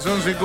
Las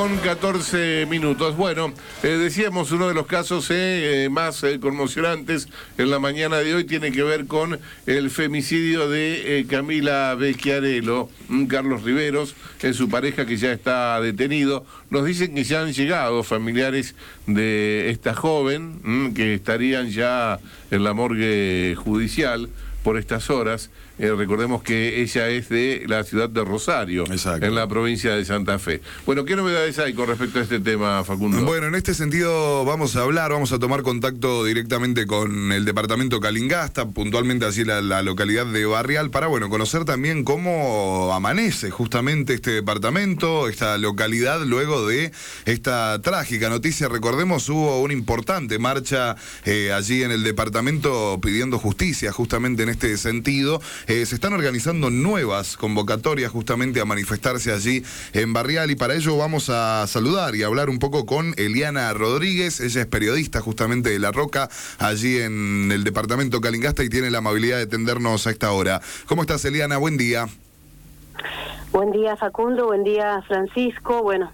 11:14. Bueno, decíamos, uno de los casos más conmocionantes en la mañana de hoy tiene que ver con el femicidio de Camila Becchiarello. Carlos Riveros, su pareja, que ya está detenido. Nos dicen que ya han llegado familiares de esta joven, que estarían ya en la morgue judicial por estas horas. Recordemos que ella es de la ciudad de Rosario, en la provincia de Santa Fe. Bueno, ¿qué novedades hay con respecto a este tema, Facundo? Bueno, en este sentido vamos a tomar contacto directamente con el departamento Calingasta, puntualmente así la localidad de Barrial, para conocer también cómo amanece justamente este departamento, esta localidad, luego de esta trágica noticia. Recordemos, hubo una importante marcha allí en el departamento pidiendo justicia justamente en este sentido. Se están organizando nuevas convocatorias justamente a manifestarse allí en Barrial, y para ello vamos a saludar y hablar un poco con Eliana Rodríguez. Ella es periodista justamente de La Roca, allí en el departamento Calingasta, y tiene la amabilidad de atendernos a esta hora. ¿Cómo estás, Eliana? Buen día. Buen día, Facundo. Buen día, Francisco. Bueno,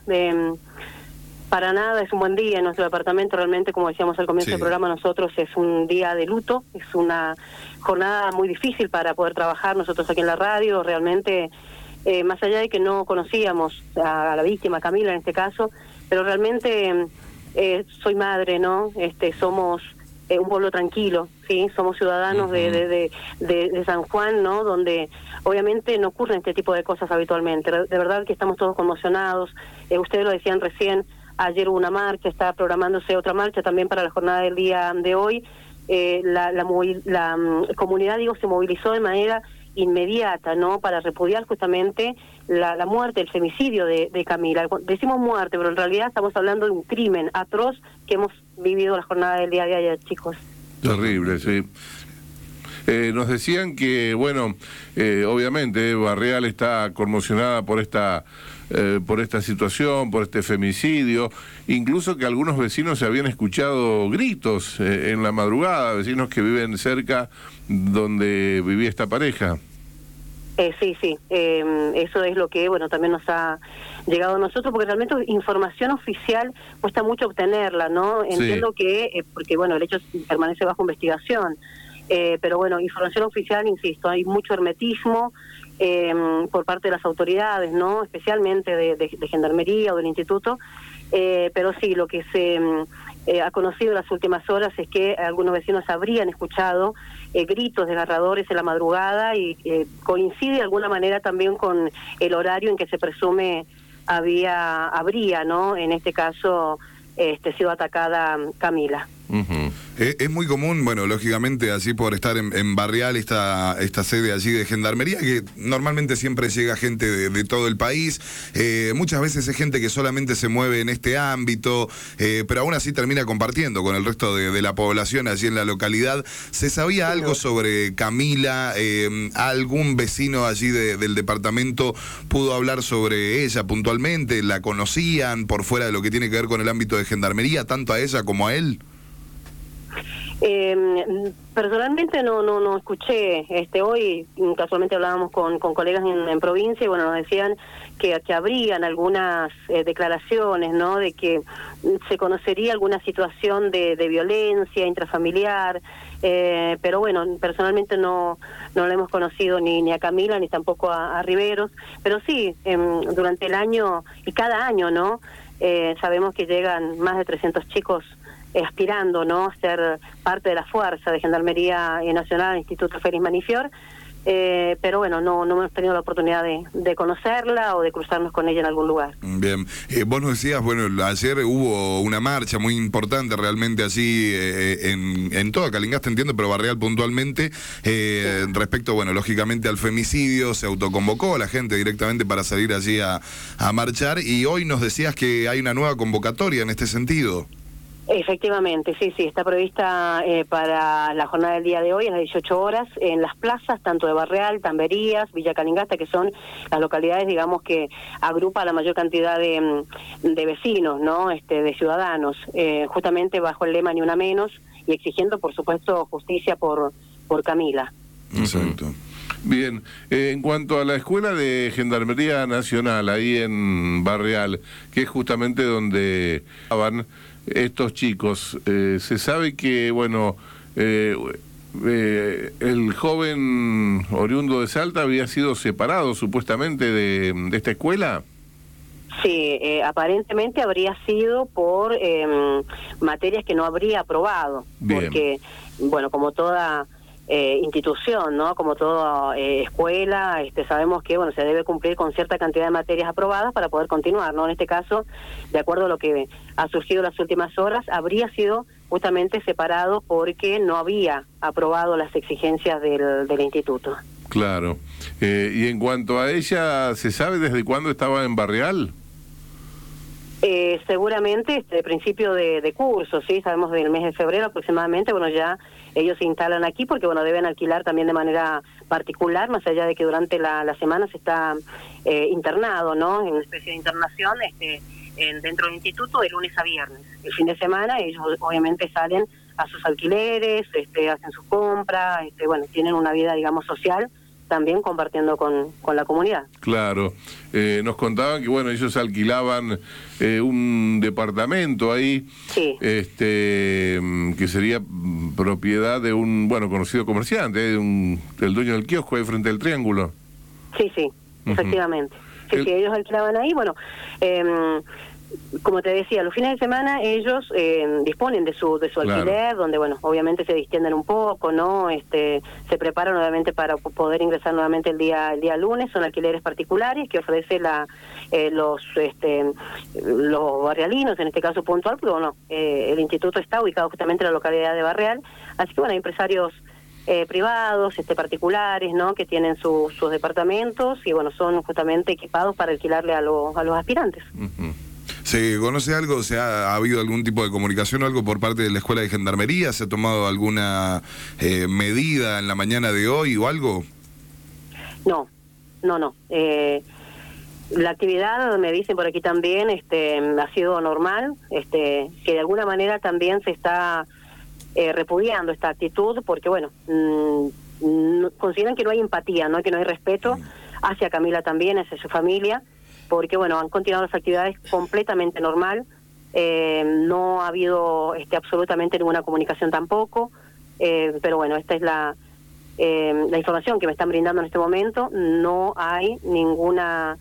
para nada es un buen día en nuestro departamento. Realmente, como decíamos al comienzo del programa, nosotros es un día de luto, es una jornada muy difícil para poder trabajar nosotros aquí en la radio. Realmente, más allá de que no conocíamos a la víctima, Camila en este caso, pero realmente soy madre, ¿no? Somos un pueblo tranquilo, ¿sí? Somos ciudadanos de San Juan, ¿no? Donde obviamente no ocurren este tipo de cosas habitualmente. De verdad que estamos todos conmocionados. Ustedes lo decían recién, ayer hubo una marcha, está programándose otra marcha también para la jornada del día de hoy. La comunidad, se movilizó de manera inmediata, ¿no? Para repudiar justamente la muerte, el femicidio de Camila. Decimos muerte, pero en realidad estamos hablando de un crimen atroz que hemos vivido la jornada del día de ayer, chicos. Terrible, sí. Nos decían que, obviamente Barrial está conmocionada por esta situación, por este femicidio, incluso que algunos vecinos se habían escuchado gritos en la madrugada, vecinos que viven cerca donde vivía esta pareja. Sí, eso es lo que, también nos ha llegado a nosotros, porque realmente información oficial cuesta mucho obtenerla, ¿no? Entiendo que, porque, el hecho permanece bajo investigación, pero información oficial, insisto, hay mucho hermetismo por parte de las autoridades, ¿no? Especialmente de Gendarmería o del Instituto, pero sí, lo que se ha conocido en las últimas horas es que algunos vecinos habrían escuchado gritos desgarradores en la madrugada, y coincide de alguna manera también con el horario en que se presume habría, ¿no? En este caso, sido atacada Camila. Es muy común, lógicamente, así por estar en Barrial, esta sede allí de Gendarmería, que normalmente siempre llega gente de todo el país. Muchas veces es gente que solamente se mueve en este ámbito, pero aún así termina compartiendo con el resto de la población allí en la localidad. ¿Se sabía algo sobre Camila? ¿Algún vecino allí del departamento pudo hablar sobre ella puntualmente? ¿La conocían por fuera de lo que tiene que ver con el ámbito de Gendarmería, tanto a ella como a él? Personalmente no escuché. Hoy casualmente hablábamos con colegas en provincia, y nos decían que habrían algunas declaraciones, ¿no? De que se conocería alguna situación de violencia intrafamiliar, pero personalmente no lo hemos conocido ni a Camila ni tampoco a Riveros, pero sí, durante el año y cada año, ¿no? Sabemos que llegan más de 300 chicos aspirando, ¿no?, a ser parte de la fuerza de Gendarmería Nacional, Instituto Félix Manifior, pero no hemos tenido la oportunidad de conocerla o de cruzarnos con ella en algún lugar. Bien, vos nos decías, ayer hubo una marcha muy importante realmente allí en toda Calingasta, entiendo, pero Barrial puntualmente, respecto, lógicamente al femicidio. Se autoconvocó a la gente directamente para salir allí a marchar, y hoy nos decías que hay una nueva convocatoria en este sentido. Efectivamente, sí, está prevista para la jornada del día de hoy a las 18 horas en las plazas, tanto de Barrial, Tamberías, Villa Calingasta, que son las localidades, que agrupa la mayor cantidad de vecinos, ¿no? De ciudadanos, justamente bajo el lema Ni Una Menos, y exigiendo, por supuesto, justicia por Camila. Exacto. Bien, en cuanto a la Escuela de Gendarmería Nacional, ahí en Barrial, que es justamente donde estaban estos chicos, se sabe que, bueno, el joven oriundo de Salta había sido separado supuestamente de esta escuela. Sí, aparentemente habría sido por materias que no habría aprobado. Bien. Porque, bueno, como toda institución, ¿no? Como toda escuela, sabemos que, bueno, se debe cumplir con cierta cantidad de materias aprobadas para poder continuar, ¿no? En este caso, de acuerdo a lo que ha surgido en las últimas horas, habría sido justamente separado porque no había aprobado las exigencias del instituto. Claro. Y en cuanto a ella, ¿se sabe desde cuándo estaba en Barrial? Seguramente de principio de curso, sí, sabemos del mes de febrero aproximadamente, bueno, ya ellos se instalan aquí porque, bueno, deben alquilar también de manera particular, más allá de que durante la semana se está internado, ¿no?, en una especie de internación dentro del instituto de lunes a viernes. El fin de semana ellos obviamente salen a sus alquileres, hacen sus compras, bueno, tienen una vida, digamos, social, también compartiendo con la comunidad. Claro. Nos contaban que, bueno, ellos alquilaban un departamento ahí, sí, que sería propiedad de un, bueno, conocido comerciante, del dueño del kiosco ahí frente al Triángulo. Sí, efectivamente. Sí, ellos alquilaban ahí, bueno, como te decía, los fines de semana ellos disponen de su alquiler, claro, donde, bueno, obviamente se distienden un poco, ¿no? Se preparan nuevamente para poder ingresar nuevamente el día lunes. Son alquileres particulares que ofrece los barrialinos, en este caso puntual, pero bueno, el instituto está ubicado justamente en la localidad de Barrial, así que, bueno, hay empresarios privados, particulares, ¿no?, que tienen sus departamentos y, bueno, son justamente equipados para alquilarle a los aspirantes. Uh-huh. ¿Se conoce algo? ¿Ha habido algún tipo de comunicación o algo por parte de la Escuela de Gendarmería? ¿Se ha tomado alguna medida en la mañana de hoy o algo? No. La actividad, me dicen por aquí también, ha sido normal, que de alguna manera también se está repudiando esta actitud, porque, bueno, consideran que no hay empatía, ¿no?, que no hay respeto hacia Camila también, hacia su familia, porque, bueno, han continuado las actividades completamente normal, no ha habido absolutamente ninguna comunicación tampoco, pero bueno, esta es la información que me están brindando en este momento. No hay ningún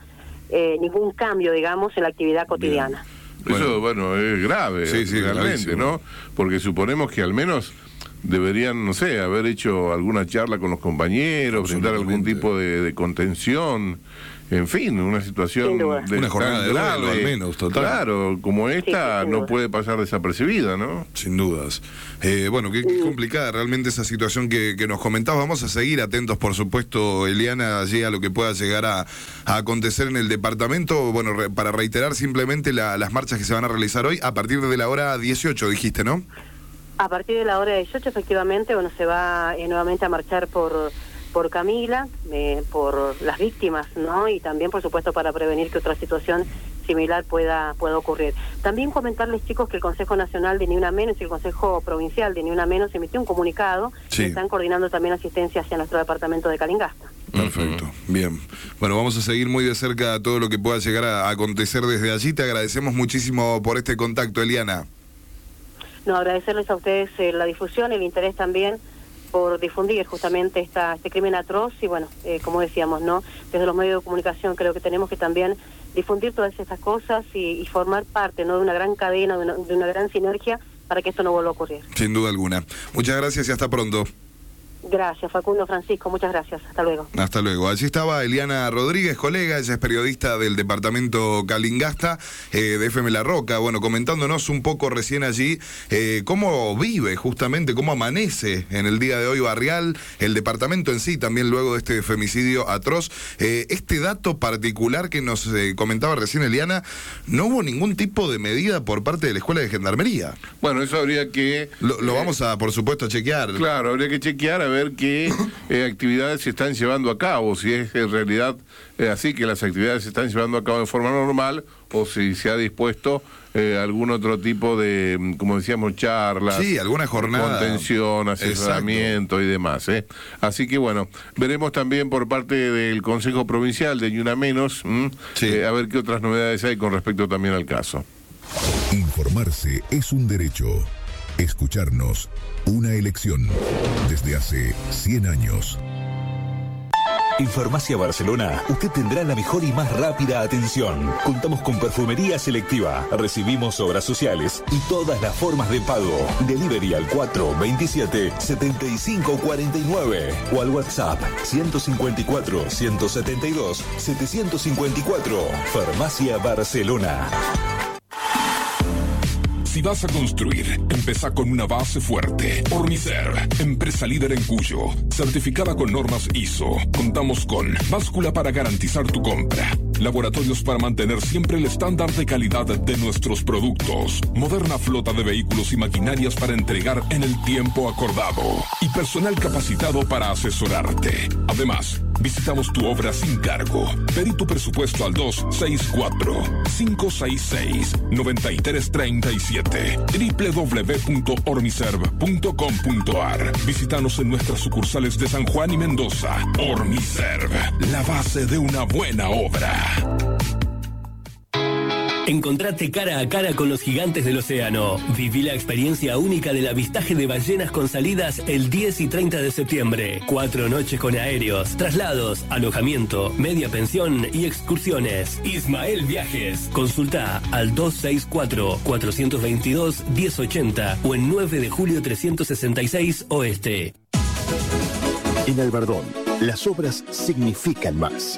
cambio, digamos, en la actividad cotidiana. Bien. Eso, bueno, es grave, sí, realmente, ¿no? Porque suponemos que al menos deberían, no sé, haber hecho alguna charla con los compañeros, brindar algún tipo de contención. En fin, una situación de una jornada de duelo, al menos, total. Claro, como esta, sí, no puede pasar desapercibida, ¿no? Sin dudas. Bueno, qué complicada realmente esa situación que nos comentabas. Vamos a seguir atentos, por supuesto, Eliana, allí a lo que pueda llegar a acontecer en el departamento. Bueno, para reiterar simplemente las marchas que se van a realizar hoy a partir de la hora 18, dijiste, ¿no? A partir de la hora 18, efectivamente, bueno, se va nuevamente a marchar por Camila, por las víctimas, ¿no? Y también, por supuesto, para prevenir que otra situación similar pueda ocurrir. También comentarles, chicos, que el Consejo Nacional de Ni Una Menos y el Consejo Provincial de Ni Una Menos emitió un comunicado, sí, que están coordinando también asistencia hacia nuestro departamento de Calingasta. Perfecto, bien. Bueno, vamos a seguir muy de cerca todo lo que pueda llegar a acontecer desde allí. Te agradecemos muchísimo por este contacto, Eliana. No, agradecerles a ustedes la difusión, el interés también por difundir justamente este crimen atroz y, bueno, como decíamos, ¿no?, desde los medios de comunicación creo que tenemos que también difundir todas estas cosas y formar parte, ¿no?, de una gran cadena, de una gran sinergia para que esto no vuelva a ocurrir. Sin duda alguna. Muchas gracias y hasta pronto. Gracias, Facundo, Francisco, muchas gracias. Hasta luego. Hasta luego. Allí estaba Eliana Rodríguez, colega, ella es periodista del departamento Calingasta, de FM La Roca, bueno, comentándonos un poco recién allí cómo vive justamente, cómo amanece en el día de hoy Barrial, el departamento en sí, también luego de este femicidio atroz. Este dato particular que nos comentaba recién Eliana, no hubo ningún tipo de medida por parte de la Escuela de Gendarmería. Bueno, eso habría que... Lo vamos a, por supuesto, chequear. Claro, habría que chequear a ver saber qué actividades se están llevando a cabo, si es en realidad así que las actividades se están llevando a cabo de forma normal o si se ha dispuesto algún otro tipo de, como decíamos, charlas, sí, alguna jornada, contención, asesoramiento y demás. Así que bueno, veremos también por parte del Consejo Provincial de Ni Una Menos, a ver qué otras novedades hay con respecto también al caso. Informarse es un derecho. Escucharnos, una elección. Desde hace 100 años. En Farmacia Barcelona, usted tendrá la mejor y más rápida atención. Contamos con perfumería selectiva, recibimos obras sociales y todas las formas de pago. Delivery al 427-7549 o al WhatsApp 154-172-754. Farmacia Barcelona. Si vas a construir, empezá con una base fuerte. Ormiserv, empresa líder en Cuyo, certificada con normas ISO. Contamos con báscula para garantizar tu compra, laboratorios para mantener siempre el estándar de calidad de nuestros productos, moderna flota de vehículos y maquinarias para entregar en el tiempo acordado y personal capacitado para asesorarte. Además, visitamos tu obra sin cargo. Pedí tu presupuesto al 264-566-9337. www.ormiserv.com.ar. Visítanos en nuestras sucursales de San Juan y Mendoza. Ormiserv, la base de una buena obra. Encontrate cara a cara con los gigantes del océano. Viví la experiencia única del avistaje de ballenas con salidas el 10 y 30 de septiembre. 4 noches con aéreos, traslados, alojamiento, media pensión y excursiones. Ismael Viajes. Consulta al 264-422-1080 o en 9 de julio 366 Oeste. En Albardón, las obras significan más.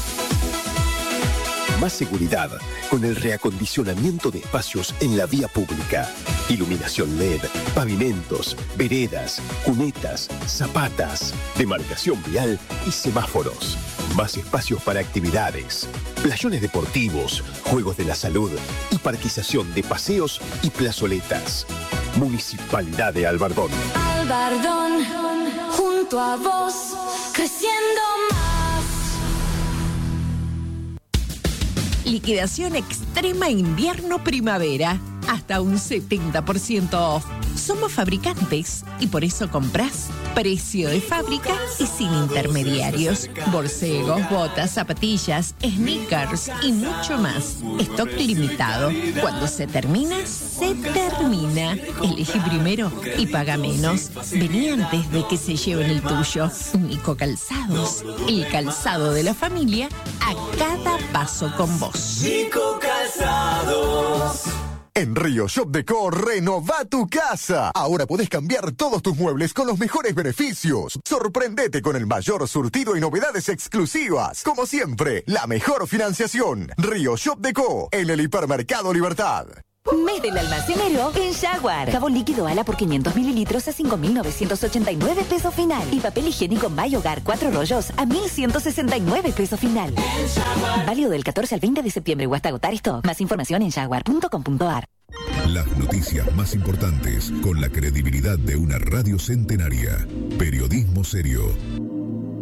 Más seguridad con el reacondicionamiento de espacios en la vía pública. Iluminación LED, pavimentos, veredas, cunetas, zapatas, demarcación vial y semáforos. Más espacios para actividades, playones deportivos, juegos de la salud y parquización de paseos y plazoletas. Municipalidad de Albardón. Albardón, junto a vos, creciendo más. Liquidación extrema invierno-primavera. Hasta un 70% off. Somos fabricantes y por eso comprás precio de fábrica y sin intermediarios. Borcegos, botas, zapatillas, sneakers y mucho más. Stock limitado. Cuando se termina, se termina. Elegí primero y paga menos. Vení antes de que se lleven el tuyo. Nico Calzados. El calzado de la familia a cada paso con vos. Nico Calzados. En Río Shop Deco, renova tu casa. Ahora podés cambiar todos tus muebles con los mejores beneficios. Sorprendete con el mayor surtido y novedades exclusivas. Como siempre, la mejor financiación. Río Shop Deco, en el Hipermercado Libertad. Mes del almacenero en Jaguar. Jabón líquido Ala por 500 mililitros a 5.989 pesos final. Y papel higiénico My Hogar 4 rollos a 1.169 pesos final. Válido del 14 al 20 de septiembre o hasta agotar esto. Más información en jaguar.com.ar. Las noticias más importantes con la credibilidad de una radio centenaria. Periodismo serio.